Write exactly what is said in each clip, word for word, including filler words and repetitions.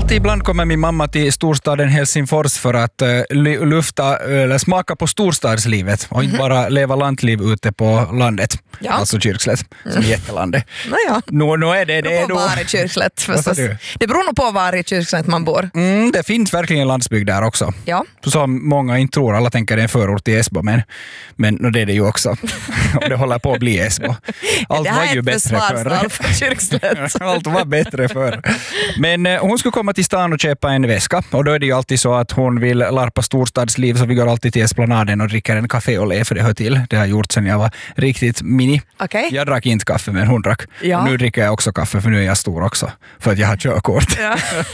Alltid ibland kommer min mamma till storstaden Helsingfors för att uh, lufta eller smaka på storstadslivet och inte bara leva lantliv ute på landet. Ja. Alltså Kyrkslätt, som är jättelandet. Naja. Nu, nu är det det. Det beror på var i Kyrkslätt förstås. Det beror nog på var i Kyrkslätt man bor. Mm, det finns verkligen landsbygd där också. Ja. Som många inte tror, alla tänker det är en förort till Esbo, men, men det är det ju också. Och det håller på att bli Esbo. Allt det här var ju är ett bättre förr. för Kyrkslätt. Allt var bättre förr. Men eh, hon skulle komma till stan och köpa en väska. Och då är det ju alltid så att hon vill larpa storstadsliv, så vi går alltid till Esplanaden och dricker en café och le, för det hör till. Det har jag gjort sedan jag var riktigt mini. Okay. Jag drack inte kaffe, men hon drack. Ja. Nu dricker jag också kaffe, för nu är jag stor också. För att jag har körkort. Ja.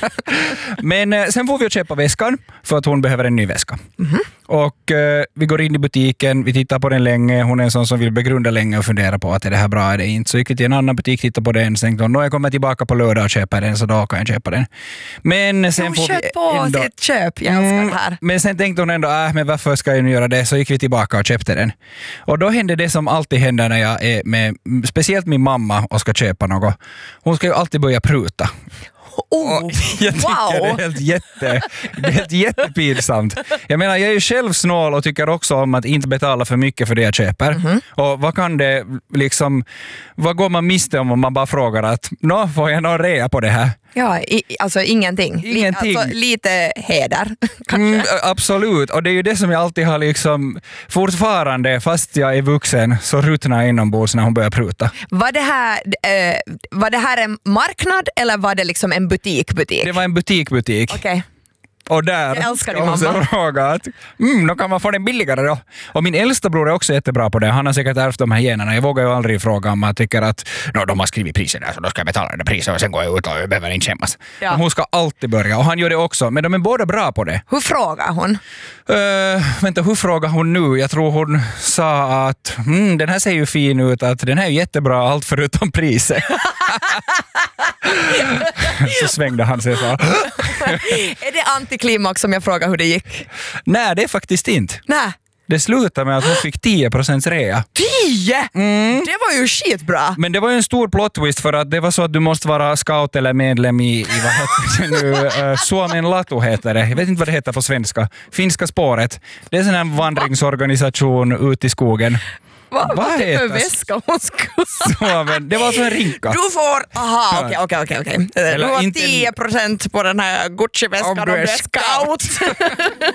Men eh, sen får vi att köpa väskan för att hon behöver en ny väska. Mm-hmm. Och eh, vi går in i butiken, vi tittar på den länge. Hon är en sån som vill begrunda länge och fundera på att är det här bra eller inte. Så gick vi till en annan butik, tittade på den. Sen tänkte hon, jag kommer tillbaka på lördag och köper den, så då kan jag köpa den. Men sen hon får köpt vi på ändå, sitt köp, jag älskar det här. Men sen tänkte hon ändå, äh, men varför ska jag nu göra det? Så gick vi tillbaka och köpte den. Och då hände det som alltid händer när jag är med, speciellt min mamma, och ska köpa något. Hon ska ju alltid börja pruta. Oh, jag tycker wow. det är helt, jätte, det är helt jättepinsamt. Jag menar, jag är ju själv snål och tycker också om att inte betala för mycket för det jag köper. Mm-hmm. Och vad kan det liksom, vad går man miste om om man bara frågar att, nå, får jag någon rea på det här? Ja, i, alltså ingenting. ingenting. Alltså, lite heder, kanske. Mm, absolut, och det är ju det som jag alltid har liksom, fortfarande, fast jag är vuxen, så ruttnar jag inombords när hon börjar pruta. Var det här, eh, var det här en marknad eller var det liksom en butik-butik? Det var en butik-butik. Okej. Okay. Och där ska hon så fråga att mm, då kan man få den billigare då. Och min äldsta bror är också jättebra på det. Han har säkert ärvt de här generna. Jag vågar ju aldrig fråga om man tycker att no, de har skrivit priset där, så då ska jag betala det priset och sen går jag ut och jag behöver inte skämmas. Ja. Hon ska alltid börja, och han gör det också. Men de är båda bra på det. Hur frågar hon? Uh, vänta, hur frågar hon nu? Jag tror hon sa att mm, den här ser ju fin ut, att den här är jättebra, allt förutom priset. Så svängde han sig så. Är det antiklimax som jag frågar hur det gick? Nej, det är faktiskt inte. Nej. Det slutade med att hon fick tio procent rea. tio? Mm. Det var ju skitbra. Men det var ju en stor plot twist, för att det var så att du måste vara scout eller medlem i, i vad heter det nu, uh, Suomen Latu heter det. Jag vet inte vad det heter på svenska. Finska spåret. Det är en sån här vandringsorganisation ute i skogen. Va, vad vad är för väska hon skulle? Så, men det var så en rinka. Du får, aha, okej, okej, okej, okej. Du har inte tio procent på den här Gucci-väskan om du är scout.